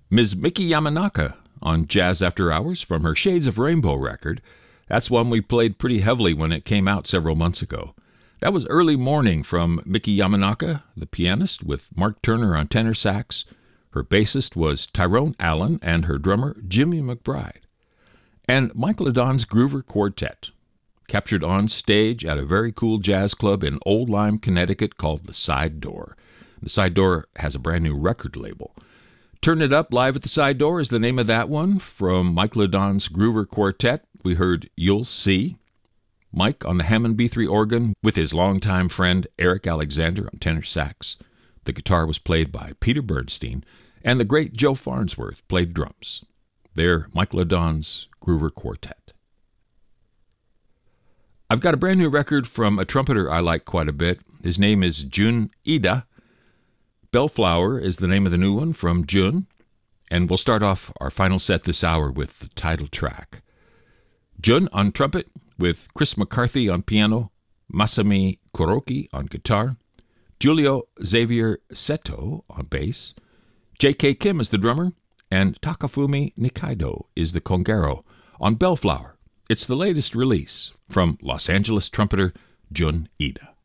Ms. Miki Yamanaka on Jazz After Hours from her Shades of Rainbow record. That's one we played pretty heavily when it came out several months ago. That was Early Morning from Miki Yamanaka, the pianist, with Mark Turner on tenor sax. Her bassist was Tyrone Allen and her drummer Jimmy McBride. And Mike LeDon's Groover Quartet, captured on stage at a very cool jazz club in Old Lyme, Connecticut called The Side Door. The Side Door has a brand new record label. Turn It Up Live at the Side Door is the name of that one. From Mike LeDon's Groover Quartet, we heard You'll See. Mike on the Hammond B3 organ with his longtime friend Eric Alexander on tenor sax. The guitar was played by Peter Bernstein, and the great Joe Farnsworth played drums. They're Mike LeDon's Groover Quartet. I've got a brand new record from a trumpeter I like quite a bit. His name is Jun Ida. Bellflower is the name of the new one from Jun, and we'll start off our final set this hour with the title track. Jun on trumpet, with Chris McCarthy on piano, Masami Kuroki on guitar, Julio Xavier Seto on bass, J.K. Kim is the drummer, and Takafumi Nikaido is the congero on Bellflower. It's the latest release from Los Angeles trumpeter Jun Ida.